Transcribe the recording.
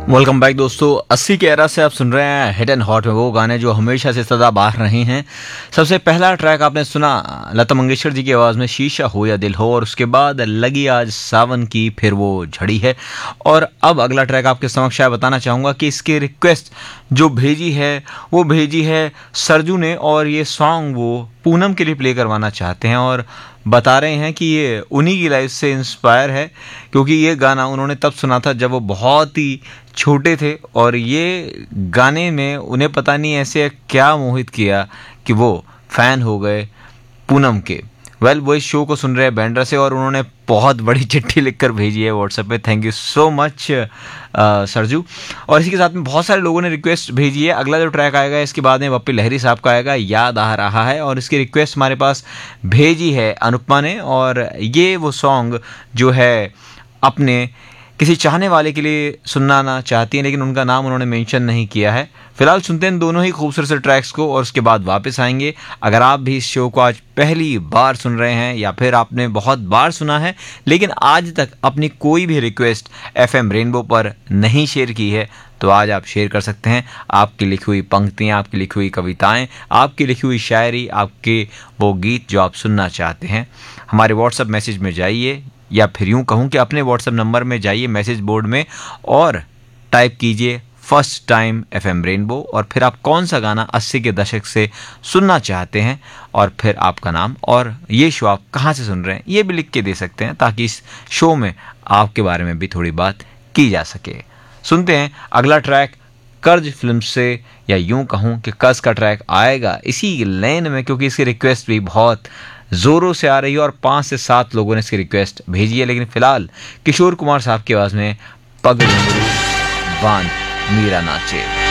Welcome back दोस्तों। 80 के era से आप सुन रहे हैं हिट एंड हॉट में वो गाने जो हमेशा से सदाबहार रहे हैं। सबसे पहला ट्रैक आपने सुना लता मंगेशकर जी की आवाज़ में शीशा हो या दिल हो, और उसके बाद लगी आज सावन की फिर वो झड़ी है। और अब अगला ट्रैक आपके समक्ष आया, बताना चाहूँगा कि इसकी रिक्वेस्ट जो भेजी है वो भेजी है सरजू ने, और ये सॉन्ग वो पूनम के लिए प्ले करवाना चाहते हैं और बता रहे हैं कि ये उन्हीं की लाइफ से इंस्पायर है, क्योंकि ये गाना उन्होंने तब सुना था जब वो बहुत ही छोटे थे, और ये गाने में उन्हें पता नहीं ऐसे क्या मोहित किया कि वो फ़ैन हो गए पूनम के। वो इस शो को सुन रहे हैं बैंड्रा से, और उन्होंने बहुत बड़ी चिट्ठी लिखकर भेजी है व्हाट्सएप पे। Thank you so much Sarju. और इसी के साथ में बहुत सारे लोगों ने रिक्वेस्ट भेजी है। अगला जो ट्रैक आएगा इसके बाद में पप्पी लहरी साहब का आएगा, याद आ रहा है, और इसकी रिक्वेस्ट हमारे पास भेजी है अनुपमा ने। और ये वो सॉन्ग जो है अपने किसी चाहने वाले के लिए सुनना चाहती हैं, लेकिन उनका नाम उन्होंने मेंशन नहीं किया है। फिलहाल सुनते हैं दोनों ही खूबसूरत से ट्रैक्स को, और उसके बाद वापस आएंगे। अगर आप भी इस शो को आज पहली बार सुन रहे हैं, या फिर आपने बहुत बार सुना है लेकिन आज तक अपनी कोई भी रिक्वेस्ट FM रेनबो पर नहीं शेयर की है, तो आज आप शेयर कर सकते हैं। आपकी लिखी हुई पंक्तियाँ, आपकी लिखी हुई कविताएँ, आपकी लिखी हुई शायरी, आपके वो गीत जो आप सुनना चाहते हैं, हमारे व्हाट्सएप मैसेज में जाइए, या फिर यूँ कहूँ कि अपने व्हाट्सएप नंबर में जाइए मैसेज बोर्ड में और टाइप कीजिए फर्स्ट टाइम FM रेनबो, और फिर आप कौन सा गाना 80 के दशक से सुनना चाहते हैं, और फिर आपका नाम और ये शो आप कहाँ से सुन रहे हैं ये भी लिख के दे सकते हैं, ताकि इस शो में आपके बारे में भी थोड़ी बात की जा सके। सुनते हैं अगला ट्रैक कर्ज फिल्म से, या यूँ कहूँ कि कर्ज का ट्रैक आएगा इसी लेन में, क्योंकि इसकी रिक्वेस्ट भी बहुत ज़ोरों से आ रही है और 5 से 7 लोगों ने इसकी रिक्वेस्ट भेजी है। लेकिन फिलहाल किशोर कुमार साहब की आवाज़ में पग घुंघरू बांध मीरा नाचे।